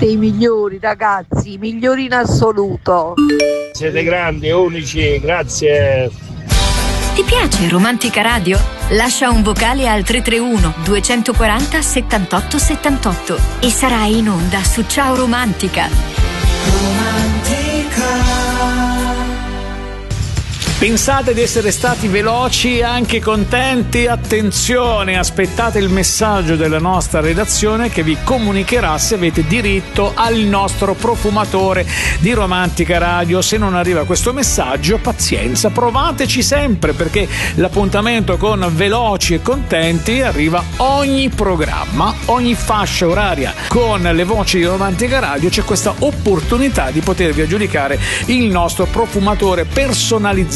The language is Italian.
Siete i migliori ragazzi, i migliori in assoluto. Siete grandi, unici, grazie. Ti piace Romantica Radio? Lascia un vocale al 331 240 78 78 e sarai in onda su Ciao Romantica. Pensate di essere stati veloci e anche contenti? Attenzione, aspettate il messaggio della nostra redazione che vi comunicherà se avete diritto al nostro profumatore di Romantica Radio. Se non arriva questo messaggio, pazienza, provateci sempre, perché l'appuntamento con veloci e contenti arriva ogni programma, ogni fascia oraria. Con le voci di Romantica Radio c'è questa opportunità di potervi aggiudicare il nostro profumatore personalizzato